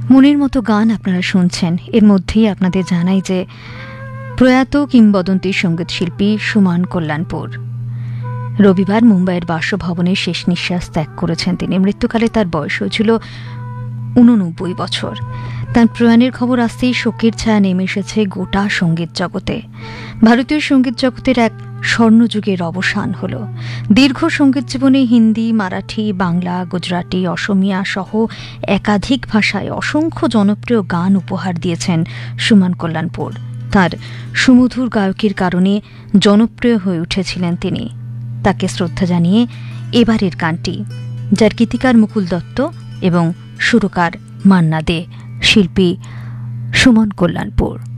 মনের মতো গান আপনারা শুনছেন। এর মধ্যেই আপনাদের জানাই যে প্রয়াত কিংবদন্তি সঙ্গীত শিল্পী সুমন কল্যাণপুর রবিবার মুম্বাইয়ের বাসভবনে শেষ নিঃশ্বাস ত্যাগ করেছেন তিনি। মৃত্যুকালে তার বয়স হয়েছিল 89 বছর। তার প্রয়াণের খবর আসতেই শোকের ছায়া নেমে এসেছে গোটা সঙ্গীত জগতে। ভারতীয় সঙ্গীত জগতের এক স্বর্ণযুগের অবসান হল। দীর্ঘ সঙ্গীত জীবনে হিন্দি, মারাঠি, বাংলা, গুজরাটি, অসমিয়া সহ একাধিক ভাষায় অসংখ্য জনপ্রিয় গান উপহার দিয়েছেন সুমন কল্যাণপুর। তার সুমধুর গায়কের কারণে জনপ্রিয় হয়ে উঠেছিলেন তিনি। তাকে শ্রদ্ধা জানিয়ে এবারের গানটি, যার গীতিকার মুকুল দত্ত এবং সুরকার মান্না দে, শিল্পী সুমন কল্যাণপুর।